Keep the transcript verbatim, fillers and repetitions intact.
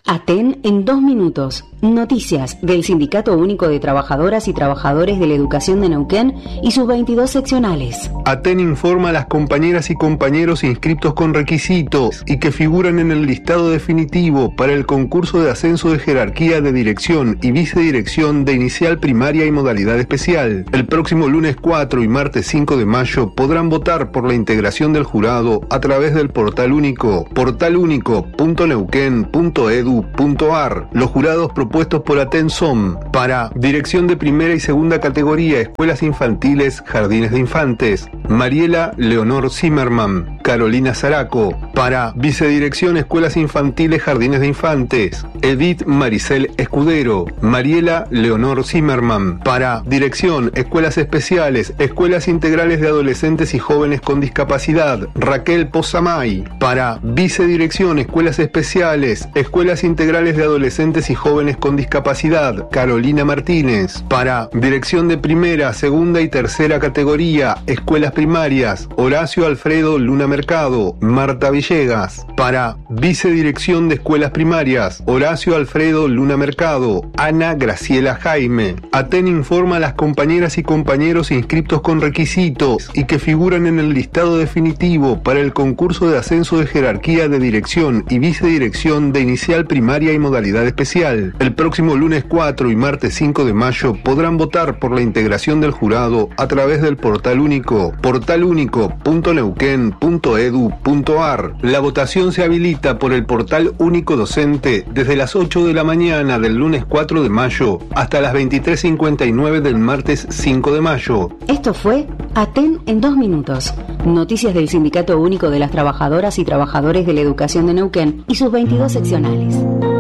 Aten en dos minutos. Noticias del Sindicato Único de Trabajadoras y Trabajadores de la Educación de Neuquén y sus veintidós seccionales. Aten informa a las compañeras y compañeros inscritos con requisitos y que figuran en el listado definitivo para el concurso de ascenso de jerarquía de dirección y vicedirección de inicial primaria y modalidad especial. El próximo lunes cuatro y martes cinco de mayo podrán votar por la integración del jurado a través del portal único, portal único punto neuquén punto edu punto ar. Los jurados propuestos por Aten son: para Dirección de Primera y Segunda Categoría, Escuelas Infantiles, Jardines de Infantes, Mariela Leonor Zimmerman, Carolina Zaraco. Para Vicedirección, Escuelas Infantiles, Jardines de Infantes, Edith Maricel Escudero, Mariela Leonor Zimmerman. Para Dirección, Escuelas Especiales, Escuelas Integrales de Adolescentes y Jóvenes con Discapacidad, Raquel Pozamay. Para Vicedirección, Escuelas Especiales, Escuelas Integrales de Adolescentes y Jóvenes con Discapacidad, Carolina Martínez. Para Dirección de Primera, Segunda y Tercera Categoría, Escuelas Primarias, Horacio Alfredo Luna Mercado, Marta Villegas. Para Vicedirección de Escuelas Primarias, Horacio Alfredo Luna Mercado, Ana Graciela Jaime. Aten informa a las compañeras y compañeros inscritos con requisitos y que figuran en el listado definitivo para el concurso de ascenso de jerarquía de dirección y vicedirección de inicial primaria y modalidad especial. El próximo lunes cuatro y martes cinco de mayo podrán votar por la integración del jurado a través del portal único, portal único punto neuquén punto edu punto ar. La votación se habilita por el portal único docente desde las ocho de la mañana del lunes cuatro de mayo hasta las veintitrés cincuenta y nueve del martes cinco de mayo. Esto fue Aten en dos minutos. Noticias del Sindicato Único de las Trabajadoras y Trabajadores de la Educación de Neuquén y sus veintidós seccionales.